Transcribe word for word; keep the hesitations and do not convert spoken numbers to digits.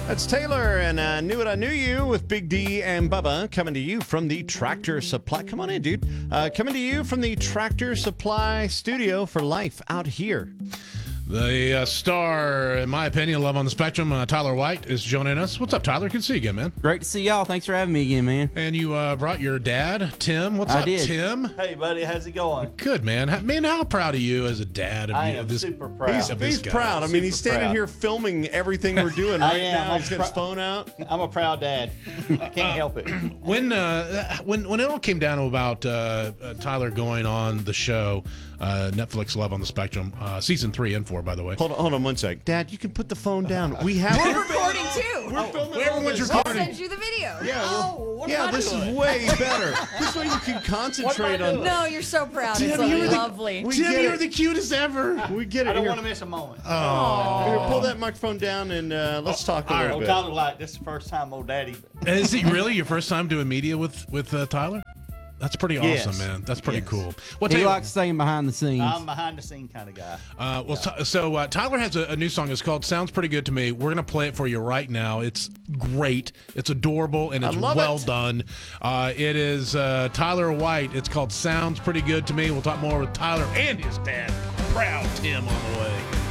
That's Taylor, and I Knew It, I Knew You with Big D and Bubba coming to you from the Tractor Supply. Come on in, dude. Uh, coming to you from the Tractor Supply studio for life out here. The uh, star, in my opinion, Love on the Spectrum, uh, Tyler White is joining us. What's up, Tyler? Good to see you again, man. Great to see y'all. Thanks for having me again, man. And you uh, brought your dad, Tim. What's I up, did. Tim? Hey, buddy, how's it going? Good, man. How- Man, how proud are you as a dad? Of I you, am of this, super proud. He's, of this he's guy. proud. I mean, he's Super standing proud. here filming everything we're doing I right am. now. I'm He's got his prou- phone out. I'm a proud dad. I can't help it. When uh, when when it all came down to about uh, uh, Tyler going on the show, uh, Netflix Love on the Spectrum, uh, season three and four, by the way. Hold on, hold on one sec. Dad, you can put the phone down. We have We're recording too. We're filming Where all was this. your I'll recording? send you the video. Yeah, well, Oh, what yeah, am I this doing? is way better. This way you can concentrate on. doing? No, you're so proud. Tim, It's you were the- lovely. We Tim, get you it. were the cutest ever. We get it. I don't Here, want to miss a moment. here, pull that microphone down and uh, let's talk a all right. little Oh, bit. Tyler, like, this is the first time old daddy. Is it really your first time doing media with with uh, Tyler? That's pretty Yes. awesome, man. That's pretty Yes. cool. Well, He Taylor, likes staying behind the scenes. I'm behind the scene kind of guy. uh, well, t- so uh, Tyler has a, a new song. It's called "Sounds Pretty Good to Me." We're gonna play it for you right now. It's great. It's adorable and I it's love well it. done. Uh, it is uh, Tyler White. It's called "Sounds Pretty Good to Me." We'll talk more with Tyler and his dad, proud Tim, on the way.